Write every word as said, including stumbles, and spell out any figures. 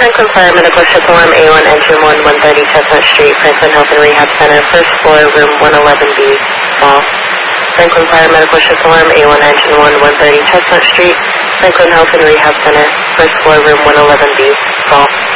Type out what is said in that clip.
Franklin Fire Medical Ship Alarm A one Engine one, one thirty Chestnut Street, Franklin Health and Rehab Center, first floor, room one eleven B, fall. Franklin Fire Medical Ship Alarm A one Engine one, one thirty Chestnut Street, Franklin Health and Rehab Center, first floor, room one eleven B, fall.